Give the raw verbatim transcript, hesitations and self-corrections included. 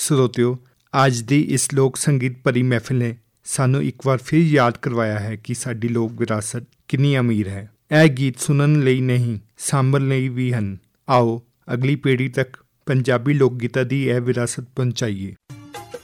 ਸਰੋਤਿਓ, ਅੱਜ ਦੀ ਇਸ ਲੋਕ ਸੰਗੀਤ ਭਰੀ ਮਹਿਫਿਲ ਨੇ ਸਾਨੂੰ ਇੱਕ ਵਾਰ ਫਿਰ ਯਾਦ ਕਰਵਾਇਆ ਹੈ ਕਿ ਸਾਡੀ ਲੋਕ ਵਿਰਾਸਤ ਕਿੰਨੀ ਅਮੀਰ ਹੈ। ਇਹ ਗੀਤ ਸੁਣਨ ਲਈ ਨਹੀਂ, ਸਾਂਭਣ ਲਈ ਵੀ ਹਨ। ਆਓ ਅਗਲੀ ਪੀੜ੍ਹੀ ਤੱਕ ਪੰਜਾਬੀ ਲੋਕ ਗੀਤਾਂ ਦੀ ਇਹ ਵਿਰਾਸਤ ਪਹੁੰਚਾਈਏ।